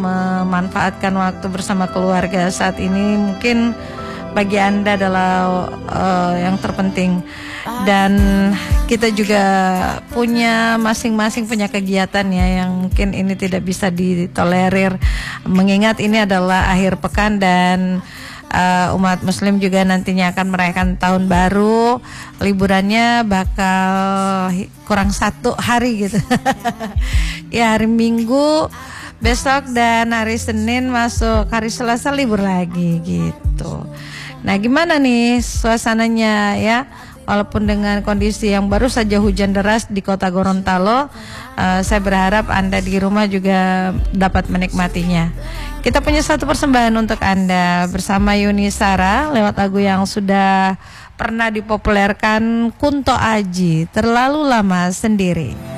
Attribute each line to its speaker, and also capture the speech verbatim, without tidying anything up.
Speaker 1: memanfaatkan waktu bersama keluarga saat ini mungkin bagi Anda adalah uh, yang terpenting. Dan kita juga punya masing-masing punya kegiatan ya yang mungkin ini tidak bisa ditolerir, mengingat ini adalah akhir pekan dan uh, umat muslim juga nantinya akan merayakan tahun baru. Liburannya bakal kurang satu hari gitu. Ya, hari Minggu besok dan hari Senin masuk, hari Selasa libur lagi gitu. Nah, gimana nih suasananya ya? Walaupun dengan kondisi yang baru saja hujan deras di kota Gorontalo, uh, saya berharap Anda di rumah juga dapat menikmatinya. Kita punya satu persembahan untuk Anda bersama Yuni Sara lewat lagu yang sudah pernah dipopulerkan, Kunto Aji, Terlalu Lama Sendiri.